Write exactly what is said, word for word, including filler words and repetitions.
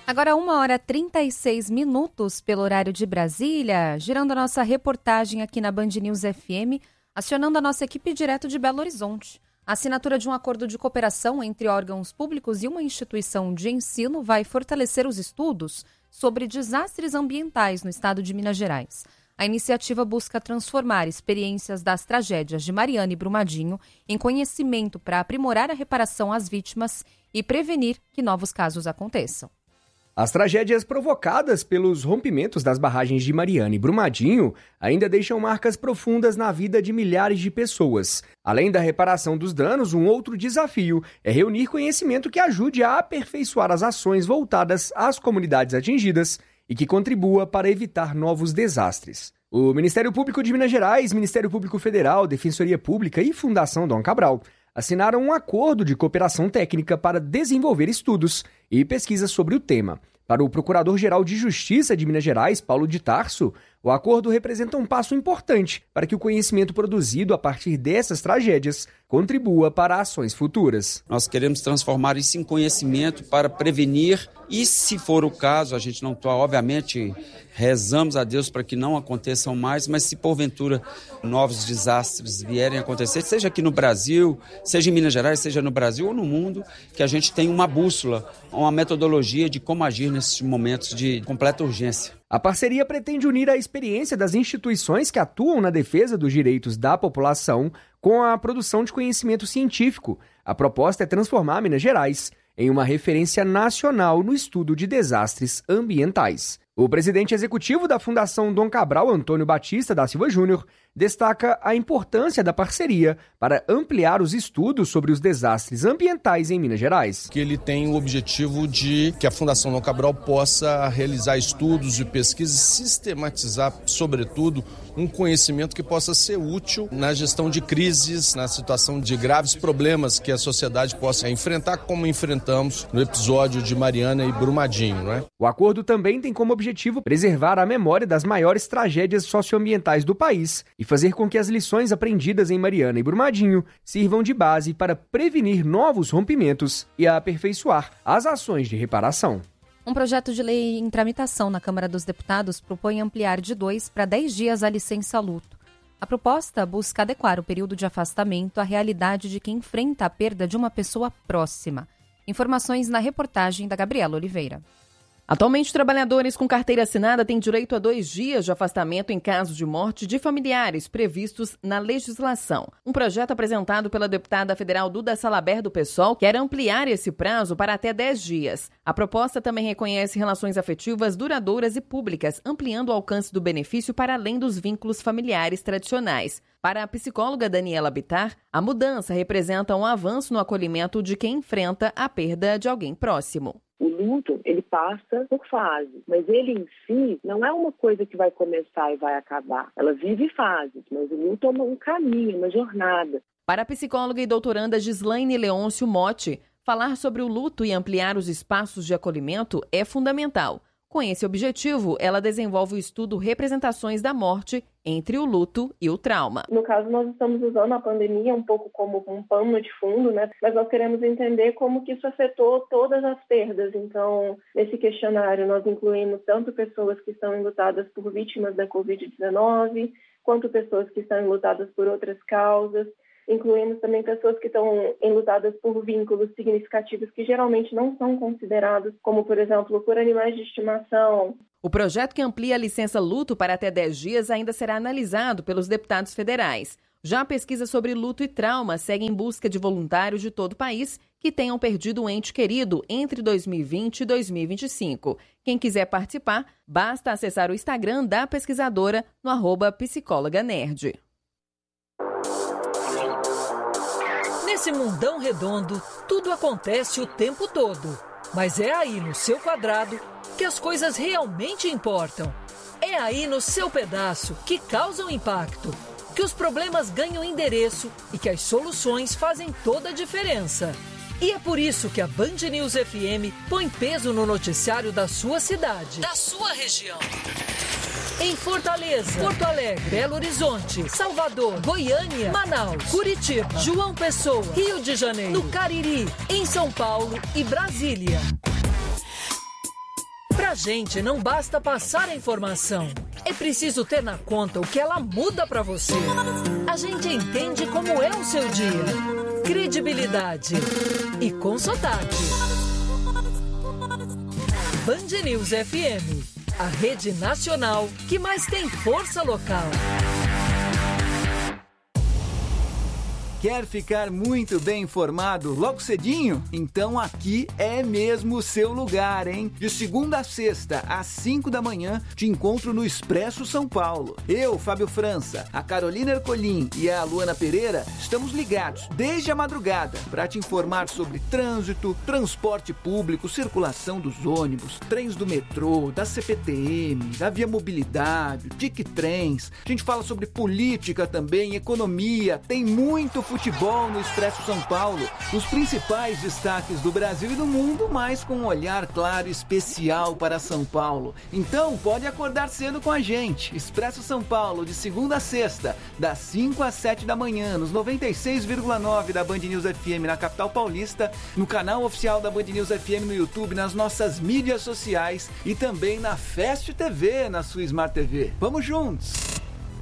Agora uma hora e trinta e seis minutos pelo horário de Brasília, girando a nossa reportagem aqui na Band News F M, acionando a nossa equipe direto de Belo Horizonte. A assinatura de um acordo de cooperação entre órgãos públicos e uma instituição de ensino vai fortalecer os estudos sobre desastres ambientais no estado de Minas Gerais. A iniciativa busca transformar experiências das tragédias de Mariana e Brumadinho em conhecimento para aprimorar a reparação às vítimas e prevenir que novos casos aconteçam. As tragédias provocadas pelos rompimentos das barragens de Mariana e Brumadinho ainda deixam marcas profundas na vida de milhares de pessoas. Além da reparação dos danos, um outro desafio é reunir conhecimento que ajude a aperfeiçoar as ações voltadas às comunidades atingidas e que contribua para evitar novos desastres. O Ministério Público de Minas Gerais, Ministério Público Federal, Defensoria Pública e Fundação Dom Cabral assinaram um acordo de cooperação técnica para desenvolver estudos e pesquisas sobre o tema. Para o Procurador-Geral de Justiça de Minas Gerais, Paulo de Tarso, o acordo representa um passo importante para que o conhecimento produzido a partir dessas tragédias contribua para ações futuras. Nós queremos transformar isso em conhecimento para prevenir e, se for o caso, a gente não está, obviamente, rezamos a Deus para que não aconteçam mais, mas se porventura novos desastres vierem a acontecer, seja aqui no Brasil, seja em Minas Gerais, seja no Brasil ou no mundo, que a gente tenha uma bússola, uma metodologia de como agir nesses momentos de completa urgência. A parceria pretende unir a experiência das instituições que atuam na defesa dos direitos da população com a produção de conhecimento científico. A proposta é transformar Minas Gerais em uma referência nacional no estudo de desastres ambientais. O presidente executivo da Fundação Dom Cabral, Antônio Batista da Silva Júnior, destaca a importância da parceria para ampliar os estudos sobre os desastres ambientais em Minas Gerais. Que ele tem o objetivo de que a Fundação Dom Cabral possa realizar estudos e pesquisas, sistematizar, sobretudo, um conhecimento que possa ser útil na gestão de crises, na situação de graves problemas que a sociedade possa enfrentar, como enfrentamos no episódio de Mariana e Brumadinho, não é? O acordo também tem como objetivo preservar a memória das maiores tragédias socioambientais do país e fazer com que as lições aprendidas em Mariana e Brumadinho sirvam de base para prevenir novos rompimentos e aperfeiçoar as ações de reparação. Um projeto de lei em tramitação na Câmara dos Deputados propõe ampliar de dois para dez dias a licença-luto. A proposta busca adequar o período de afastamento à realidade de quem enfrenta a perda de uma pessoa próxima. Informações na reportagem da Gabriela Oliveira. Atualmente, trabalhadores com carteira assinada têm direito a dois dias de afastamento em caso de morte de familiares previstos na legislação. Um projeto apresentado pela deputada federal Duda Salaber do PSOL quer ampliar esse prazo para até dez dias. A proposta também reconhece relações afetivas duradouras e públicas, ampliando o alcance do benefício para além dos vínculos familiares tradicionais. Para a psicóloga Daniela Bittar, a mudança representa um avanço no acolhimento de quem enfrenta a perda de alguém próximo. O luto, ele passa por fases, mas ele em si não é uma coisa que vai começar e vai acabar. Ela vive fases, mas o luto é um caminho, uma jornada. Para a psicóloga e doutoranda Gislaine Leôncio Motti, falar sobre o luto e ampliar os espaços de acolhimento é fundamental. Com esse objetivo, ela desenvolve o estudo Representações da Morte entre o luto e o trauma. No caso, nós estamos usando a pandemia um pouco como um pano de fundo, né? Mas nós queremos entender como que isso afetou todas as perdas. Então, nesse questionário, nós incluímos tanto pessoas que estão enlutadas por vítimas da covid dezenove, quanto pessoas que estão enlutadas por outras causas. Incluímos também pessoas que estão enlutadas por vínculos significativos que geralmente não são considerados, como, por exemplo, por animais de estimação. O projeto que amplia a licença luto para até dez dias ainda será analisado pelos deputados federais. Já a pesquisa sobre luto e trauma segue em busca de voluntários de todo o país que tenham perdido um ente querido entre dois mil e vinte e dois mil e vinte e cinco. Quem quiser participar, basta acessar o Instagram da pesquisadora no arroba psicóloga nerd. Nesse mundão redondo, tudo acontece o tempo todo. Mas é aí no seu quadrado que as coisas realmente importam. É aí no seu pedaço que causam impacto, que os problemas ganham endereço e que as soluções fazem toda a diferença. E é por isso que a Band News F M põe peso no noticiário da sua cidade, da sua região. Em Fortaleza, Porto Alegre, Belo Horizonte, Salvador, Goiânia, Manaus, Curitiba, João Pessoa, Rio de Janeiro, no Cariri, em São Paulo e Brasília. gente não basta passar a informação. É preciso ter na conta o que ela muda para você. A gente entende como é o seu dia. Credibilidade. E com sotaque. Band News F M. A rede nacional que mais tem força local. Quer ficar muito bem informado logo cedinho? Então aqui é mesmo o seu lugar, hein? De segunda a sexta, às cinco da manhã, te encontro no Expresso São Paulo. Eu, Fábio França, a Carolina Ercolim e a Luana Pereira estamos ligados desde a madrugada para te informar sobre trânsito, transporte público, circulação dos ônibus, trens do metrô, da C P T M, da Via Mobilidade, Tic Trens. A gente fala sobre política também, economia, tem muito futebol no Expresso São Paulo, os principais destaques do Brasil e do mundo, mas com um olhar claro e especial para São Paulo. Então pode acordar cedo com a gente. Expresso São Paulo, de segunda a sexta, das cinco às sete da manhã, nos noventa e seis vírgula nove da Band News F M na capital paulista, no canal oficial da Band News F M no YouTube, nas nossas mídias sociais e também na Fast T V, na sua Smart T V. Vamos juntos!